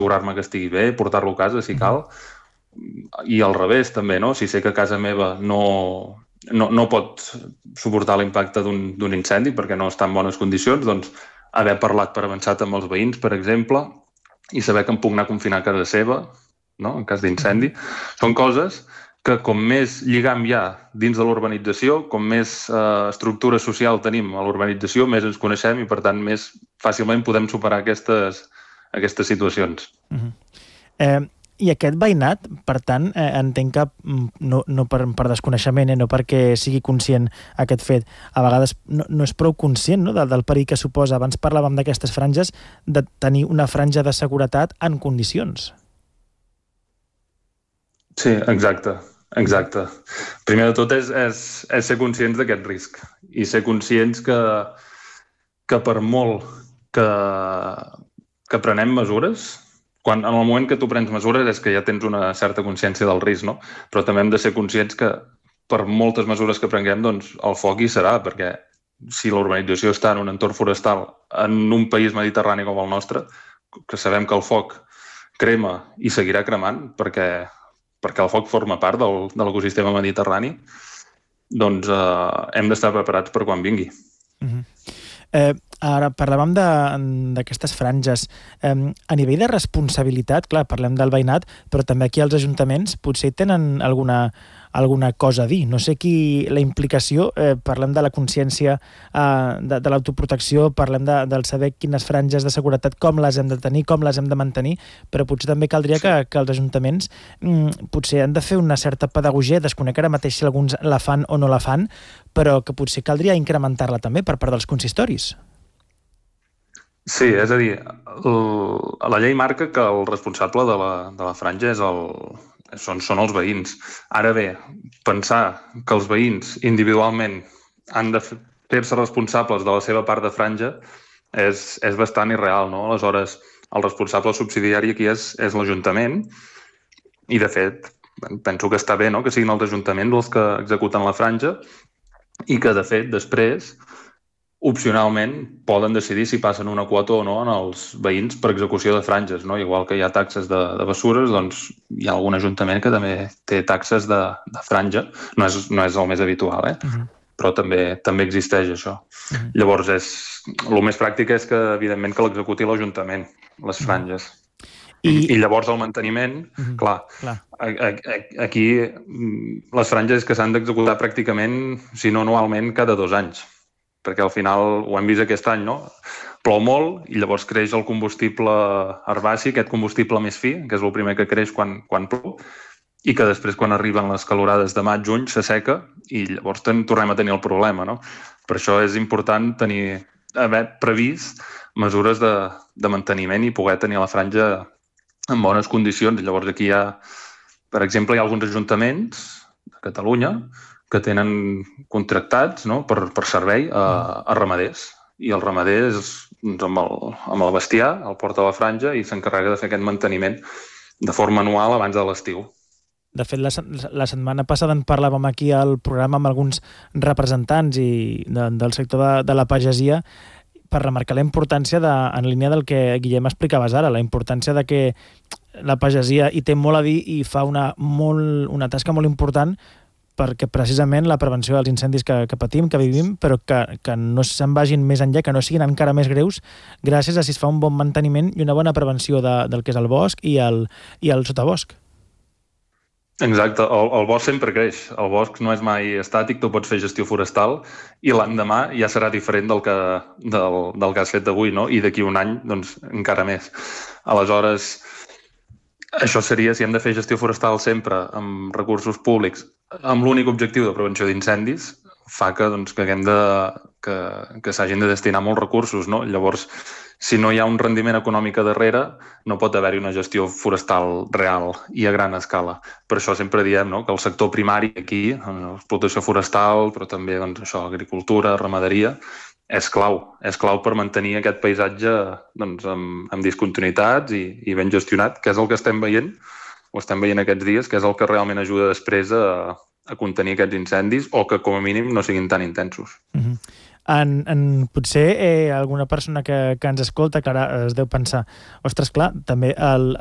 assegurar-me que estigui bé, portar-lo a casa si cal, i al revés també, no? Si sé que casa meva no pot suportar l'impacte d'un incendi perquè no està en bones condicions, doncs haver parlat per avançat amb els veïns, per exemple, i saber que em puc anar a confinar a casa seva, no? En cas d'incendi. Són coses que com més lligam hi ha dins de l'urbanització, com més estructura social tenim a l'urbanització, més ens coneixem i, per tant, més fàcilment podem superar aquestes situacions. I aquest veïnat, per tant, entenc que no per desconeixement, no perquè sigui conscient aquest fet, a vegades no és prou conscient, no, del perill que suposa. Abans parlàvem d'aquestes franges, de tenir una franja de seguretat en condicions. Sí, exacte. Primer de tot és ser conscients d'aquest risc i ser conscients que per molt que prenem mesures, en el moment que tu prens mesures és que ja tens una certa consciència del risc, no? Però també hem de ser conscients que per moltes mesures que prenguem, doncs el foc hi serà, perquè si la urbanització està en un entorn forestal en un país mediterrani com el nostre, que sabem que el foc crema i seguirà cremant perquè el foc forma part de l'ecosistema mediterrani, doncs hem d'estar preparats per quan vingui. Ara parlàvem d'aquestes franges. A nivell de responsabilitat, clar, parlem del veïnat, però també aquí els ajuntaments potser tenen alguna cosa a dir. No sé la implicació, parlem de la consciència de l'autoprotecció, parlem del saber quines franges de seguretat, com les hem de tenir, com les hem de mantenir, però potser també caldria que els ajuntaments potser han de fer una certa pedagogia, desconec ara mateix si alguns la fan o no la fan, però que potser caldria incrementar-la també per part dels consistoris. Sí, és a dir, la llei marca que el responsable de la franja són els veïns. Ara bé, pensar que els veïns individualment han de fer-se responsables de la seva part de franja és bastant irreal, no? Aleshores, el responsable subsidiari aquí és l'Ajuntament i, de fet, penso que està bé, no?, que siguin els ajuntaments els que executen la franja i que, de fet, després opcionalment poden decidir si passen una quota o no en els veïns per execució de franges, no? Igual que hi ha taxes de bessures, doncs hi ha algun ajuntament que també té taxes de franja. No és el més habitual, però també existeix això. Llavors, el més pràctic és que, evidentment, que l'executi l'Ajuntament, les franges. I llavors el manteniment, clar, aquí les franges que s'han d'executar pràcticament, si no anualment, cada 2 anys. Perquè al final, ho hem vist aquest any, no? Plou molt i llavors creix el combustible herbaci, aquest combustible més fi, que és el primer que creix quan plou, i que després, quan arriben les calorades de maig, juny, s'asseca i llavors tornem a tenir el problema, no? Per això és important haver previst mesures de manteniment i poder tenir la franja en bones condicions. Llavors aquí per exemple, hi ha alguns ajuntaments de Catalunya que tenen contractats, no?, per servei a ramaders. I el ramader amb el bestiar el porta a la franja i s'encarrega de fer aquest manteniment de forma anual abans de l'estiu. De fet, la setmana passada en parlàvem aquí al programa amb alguns representants del sector de la pagesia per remarcar la importància, en línia del que, Guillem, explicaves ara, la importància de que la pagesia hi té molt a dir i fa una tasca molt important perquè precisament la prevenció dels incendis que patim, que vivim, però que no se'n vagin més enllà, que no siguin encara més greus, gràcies a si es fa un bon manteniment i una bona prevenció del que és el bosc i el sotabosc. Exacte, el bosc sempre creix, el bosc no és mai estàtic, tu pots fer gestió forestal i l'endemà ja serà diferent del que has fet avui, no? I d'aquí un any, doncs, encara més. Aleshores, això seria, si hem de fer gestió forestal sempre amb recursos públics, amb l'únic objectiu de prevenció d'incendis, fa que haguem que s'hagin de destinar molts recursos, no? Llavors, si no hi ha un rendiment econòmic a darrere, no pot haver-hi una gestió forestal real i a gran escala. Per això sempre diem, no?, que el sector primari aquí, explotació forestal, però també agricultura, ramaderia, és clau per mantenir aquest paisatge amb discontinuïtats i ben gestionat, que és el que estem veient aquests dies, que és el que realment ajuda després a contenir aquests incendis o que, com a mínim, no siguin tan intensos. Potser alguna persona que ens escolta, que ara es deu pensar, ostres, clar, també